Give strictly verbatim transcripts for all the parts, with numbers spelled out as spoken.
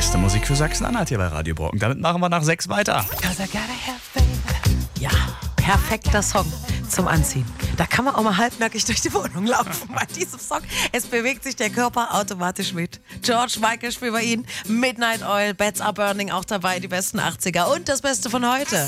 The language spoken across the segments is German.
beste Musik für Sachsen-Anhalt hier bei Radio Brocken. Damit machen wir nach sechs weiter. Ja, perfekter Song zum Anziehen. Da kann man auch mal halbnackig durch die Wohnung laufen bei diesem Song. Es bewegt sich der Körper automatisch mit. George Michael spielt bei Ihnen, Midnight Oil, Beds Are Burning auch dabei, die besten achtziger und das Beste von heute.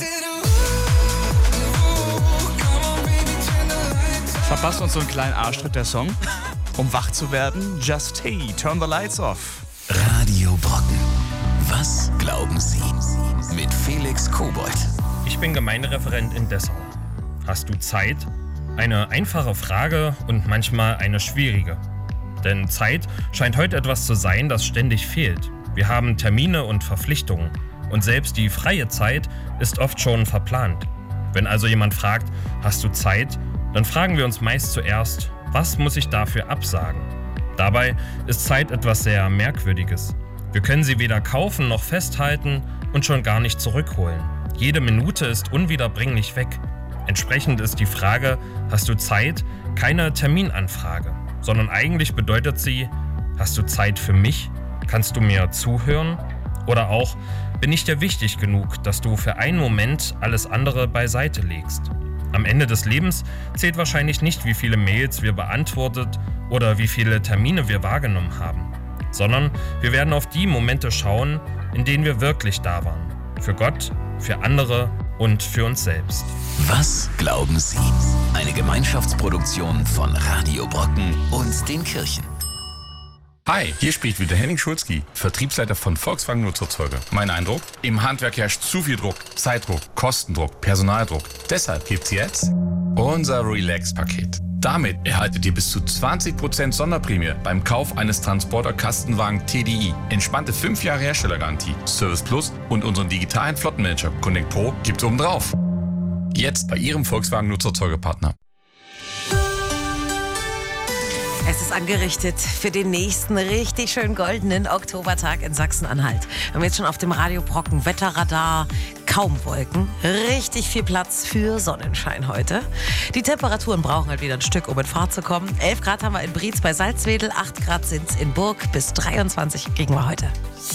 Verpasst uns so einen kleinen Arschtritt der Song, um wach zu werden. Just Hey, Turn the Lights Off. Radio Brocken. Was glauben Sie? Mit Felix Kobold. Ich bin Gemeindereferent in Dessau. Hast du Zeit? Eine einfache Frage und manchmal eine schwierige. Denn Zeit scheint heute etwas zu sein, das ständig fehlt. Wir haben Termine und Verpflichtungen. Und selbst die freie Zeit ist oft schon verplant. Wenn also jemand fragt, hast du Zeit? Dann fragen wir uns meist zuerst, was muss ich dafür absagen? Dabei ist Zeit etwas sehr Merkwürdiges. Wir können sie weder kaufen noch festhalten und schon gar nicht zurückholen. Jede Minute ist unwiederbringlich weg. Entsprechend ist die Frage, hast du Zeit, keine Terminanfrage, sondern eigentlich bedeutet sie, hast du Zeit für mich? Kannst du mir zuhören? Oder auch, bin ich dir wichtig genug, dass du für einen Moment alles andere beiseite legst? Am Ende des Lebens zählt wahrscheinlich nicht, wie viele Mails wir beantwortet oder wie viele Termine wir wahrgenommen haben, sondern wir werden auf die Momente schauen, in denen wir wirklich da waren. Für Gott, für andere und für uns selbst. Was glauben Sie? Eine Gemeinschaftsproduktion von Radio Brocken und den Kirchen. Hi, hier spricht wieder Henning Schulzki, Vertriebsleiter von Volkswagen Nutzerzeuger. Mein Eindruck? Im Handwerk herrscht zu viel Druck, Zeitdruck, Kostendruck, Personaldruck. Deshalb gibt's jetzt unser Relax-Paket. Damit erhaltet ihr bis zu zwanzig Prozent Sonderprämie beim Kauf eines Transporter-Kastenwagen T D I. Entspannte fünf Jahre Herstellergarantie, Service Plus und unseren digitalen Flottenmanager Connect Pro gibt's obendrauf. Jetzt bei Ihrem Volkswagen Nutzerzeugerpartner. Es ist angerichtet für den nächsten richtig schön goldenen Oktobertag in Sachsen-Anhalt. Wir haben jetzt schon auf dem Radio Brocken Wetterradar kaum Wolken, richtig viel Platz für Sonnenschein heute. Die Temperaturen brauchen halt wieder ein Stück, um in Fahrt zu kommen. elf Grad haben wir in Brietz bei Salzwedel, acht Grad sind es in Burg, bis dreiundzwanzig kriegen wir heute.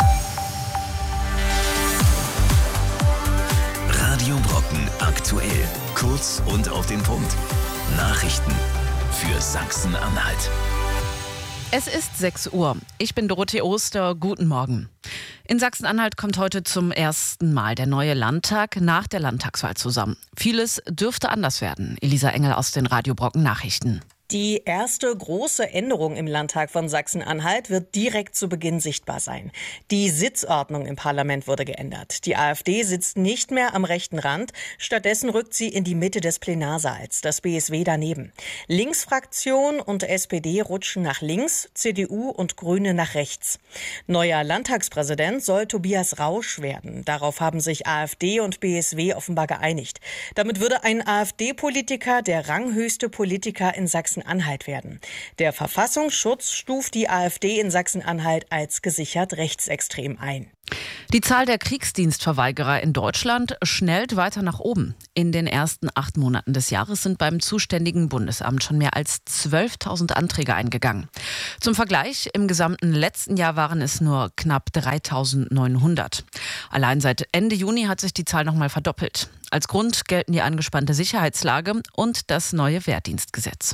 Radio Brocken aktuell. Kurz und auf den Punkt. Nachrichten für Sachsen-Anhalt. Es ist sechs Uhr. Ich bin Dorothee Oster. Guten Morgen. In Sachsen-Anhalt kommt heute zum ersten Mal der neue Landtag nach der Landtagswahl zusammen. Vieles dürfte anders werden. Elisa Engel aus den Radio Brocken Nachrichten. Die erste große Änderung im Landtag von Sachsen-Anhalt wird direkt zu Beginn sichtbar sein. Die Sitzordnung im Parlament wurde geändert. Die AfD sitzt nicht mehr am rechten Rand. Stattdessen rückt sie in die Mitte des Plenarsaals, das B S W daneben. Linksfraktion und S P D rutschen nach links, C D U und Grüne nach rechts. Neuer Landtagspräsident soll Tobias Rausch werden. Darauf haben sich AfD und B S W offenbar geeinigt. Damit würde ein AfD-Politiker der ranghöchste Politiker in Sachsen Sachsen-Anhalt werden. Der Verfassungsschutz stuft die AfD in Sachsen-Anhalt als gesichert rechtsextrem ein. Die Zahl der Kriegsdienstverweigerer in Deutschland schnellt weiter nach oben. In den ersten acht Monaten des Jahres sind beim zuständigen Bundesamt schon mehr als zwölftausend Anträge eingegangen. Zum Vergleich, im gesamten letzten Jahr waren es nur knapp dreitausendneunhundert. Allein seit Ende Juni hat sich die Zahl noch mal verdoppelt. Als Grund gelten die angespannte Sicherheitslage und das neue Wehrdienstgesetz.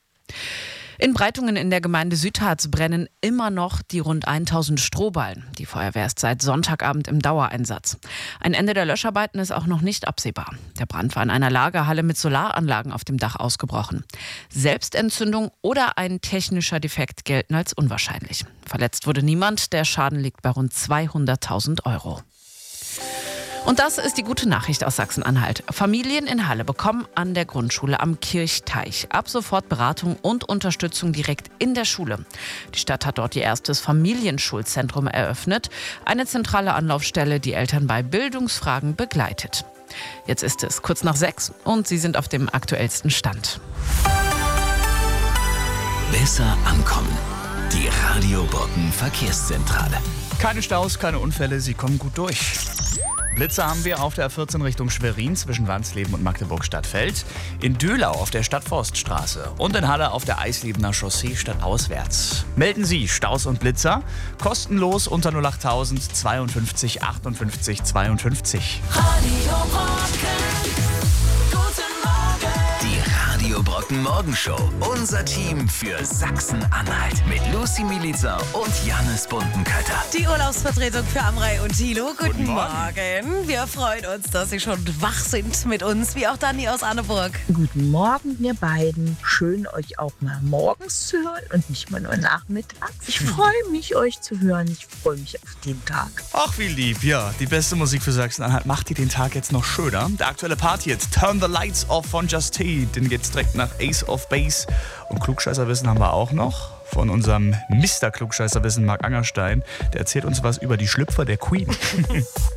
In Breitungen in der Gemeinde Südharz brennen immer noch die rund tausend Strohballen. Die Feuerwehr ist seit Sonntagabend im Dauereinsatz. Ein Ende der Löscharbeiten ist auch noch nicht absehbar. Der Brand war in einer Lagerhalle mit Solaranlagen auf dem Dach ausgebrochen. Selbstentzündung oder ein technischer Defekt gelten als unwahrscheinlich. Verletzt wurde niemand. Der Schaden liegt bei rund zweihunderttausend Euro. Und das ist die gute Nachricht aus Sachsen-Anhalt. Familien in Halle bekommen an der Grundschule am Kirchteich ab sofort Beratung und Unterstützung direkt in der Schule. Die Stadt hat dort ihr erstes Familienschulzentrum eröffnet. Eine zentrale Anlaufstelle, die Eltern bei Bildungsfragen begleitet. Jetzt ist es kurz nach sechs und Sie sind auf dem aktuellsten Stand. Besser ankommen. Die Radio Brocken Verkehrszentrale. Keine Staus, keine Unfälle, Sie kommen gut durch. Blitzer haben wir auf der A vierzehn Richtung Schwerin zwischen Wansleben und Magdeburg-Stadtfeld. In Döhlau auf der Stadtforststraße und in Halle auf der Eisliebener Chaussee stadtauswärts. Melden Sie Staus und Blitzer kostenlos unter null acht tausend zweiundfünfzig achtundfünfzig zweiundfünfzig. Radio Brocken Morgenshow. Unser Team für Sachsen-Anhalt mit Lucy Milica und Jannis Bundenkötter. Die Urlaubsvertretung für Amrei und Thilo. Guten, Guten Morgen. Morgen. Wir freuen uns, dass Sie schon wach sind mit uns, wie auch Dani aus Anneburg. Guten Morgen, ihr beiden. Schön, euch auch mal morgens zu hören und nicht mal nur nachmittags. Ich freue mich, euch zu hören. Ich freue mich auf den Tag. Ach, wie lieb. Ja, die beste Musik für Sachsen-Anhalt macht die den Tag jetzt noch schöner. Der aktuelle Part-Hit Turn the Lights Off von Just T. Den geht's direkt nach Ace of Base. Und Klugscheißerwissen haben wir auch noch von unserem Mister Klugscheißerwissen Marc Angerstein. Der erzählt uns was über die Schlüpfer der Queen.